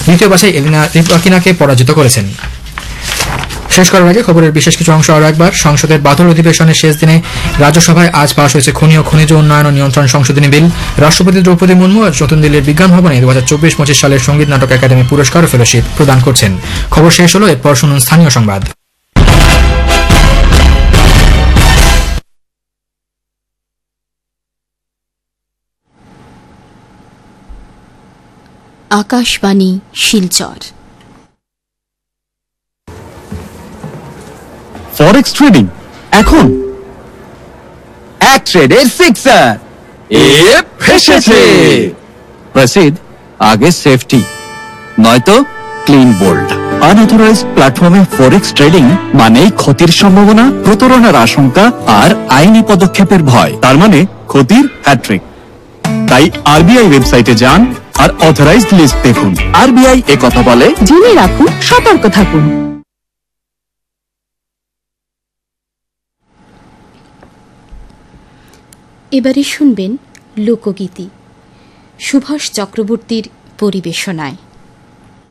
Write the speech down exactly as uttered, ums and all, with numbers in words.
দ্বিতীয় বাছাই এলিনা রিবাকিনাকে পরাজিত করেছেন। শেষ করার আগে খবরের বিশেষ কিছু অংশ আরও একবার। সংসদের বাদল অধিবেশনের শেষ দিনে রাজ্যসভায় আজ পাশ হয়েছে খনি ও খনিজ উন্নয়ন ও নিয়ন্ত্রণ সংশোধনী বিল। রাষ্ট্রপতি দ্রৌপদী মুর্মু আজ নতুন দিল্লির বিজ্ঞান ভবনে দু হাজার চব্বিশ পঁচিশ সালের সঙ্গীত নাটক একাডেমি পুরস্কার ও ফেলোশিপ প্রদান করছেন। খবর শেষ হলো, এরপর শুনুন স্থানীয় সংবাদ। আকাশবাণী শিলচর। ফরেক্স ট্রেডিং এখন এক ট্রেডের সিক্সার এ ফেসেছে। প্রসিড, আগে সেফটি নয়তো ক্লিন বোল্ড। আনঅথরাইজড প্ল্যাটফর্মে ফরেক্স ট্রেডিং মানেই ক্ষতির সম্ভাবনা, প্রতারণার আশঙ্কা আর আইনি পদক্ষেপের ভয়। তার মানে ক্ষতির হ্যাট্রিক। তাই আরবিআই ওয়েবসাইটে যান আর অথরাইজড লিস্ট দেখুন। আরবিআই এ কথা বলে, জেনে রাখুন, সতর্ক থাকুন। এবারে শুনবেন লোকগীতি সুভাষ চক্রবর্তীর পরিবেশনায়।